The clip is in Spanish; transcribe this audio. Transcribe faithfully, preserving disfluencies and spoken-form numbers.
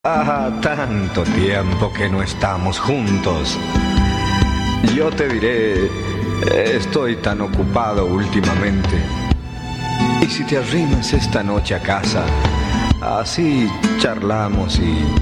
Ah, tanto tiempo que no estamos juntos. Yo te diré, estoy tan ocupado últimamente. Y si te arrimas esta noche a casa, así charlamos y